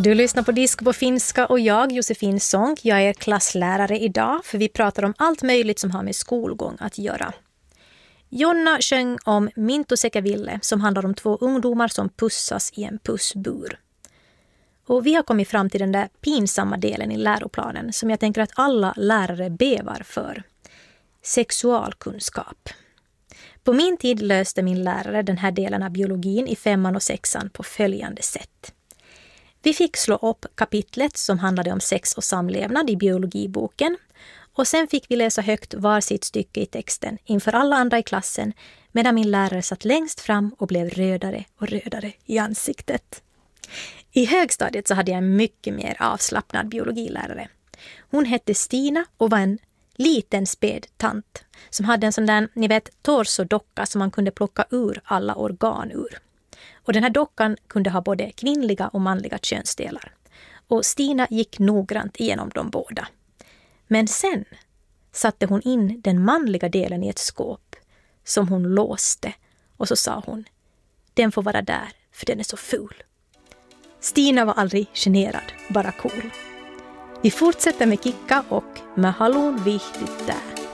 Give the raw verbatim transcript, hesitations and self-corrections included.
Du lyssnar på Disk på finska och jag, Josefin Sonck, jag är klasslärare idag för vi pratar om allt möjligt som har med skolgång att göra. Jonna sjöng om Mintu sekä Ville som handlar om två ungdomar som pussas i en pussbur. Och vi har kommit fram till den där pinsamma delen i läroplanen som jag tänker att alla lärare bevar för. Sexualkunskap. På min tid löste min lärare den här delen av biologin i femman och sexan på följande sätt. Vi fick slå upp kapitlet som handlade om sex och samlevnad i biologiboken och sen fick vi läsa högt var sitt stycke i texten inför alla andra i klassen medan min lärare satt längst fram och blev rödare och rödare i ansiktet. I högstadiet så hade jag en mycket mer avslappnad biologilärare. Hon hette Stina och var en liten späd tant som hade en sån där, ni vet, torsodocka som man kunde plocka ur alla organ ur. Och den här dockan kunde ha både kvinnliga och manliga könsdelar. Och Stina gick noggrant igenom dem båda. Men sen satte hon in den manliga delen i ett skåp som hon låste. Och så sa hon, den får vara där för den är så ful. Stina var aldrig generad, bara cool. Vi fortsätter med Kikka och med Hallon viktigt där.